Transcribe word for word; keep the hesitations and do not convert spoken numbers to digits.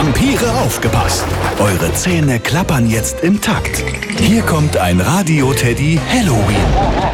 Vampire, aufgepasst! Eure Zähne klappern jetzt im Takt. Hier kommt ein Radio-Teddy Halloween.